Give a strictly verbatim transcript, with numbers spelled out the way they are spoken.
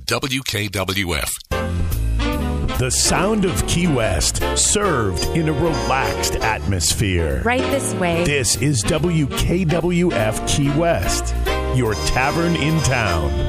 W K W F. The sound of Key West, served in a relaxed atmosphere. Right this way. This is W K W F Key West, your tavern in town.